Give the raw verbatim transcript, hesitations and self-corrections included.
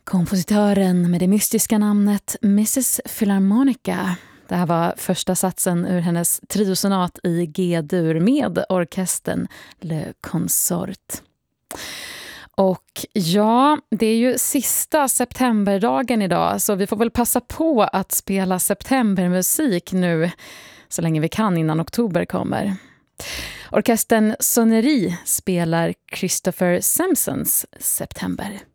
Kompositören med det mystiska namnet missus Philharmonica. Det här var första satsen ur hennes triosonat i G-dur med orkestern Le Consort. Och ja, det är ju sista septemberdagen idag, så vi får väl passa på att spela septembermusik nu så länge vi kan innan oktober kommer. Orkestern Sonnerie spelar Christopher Sampsons September.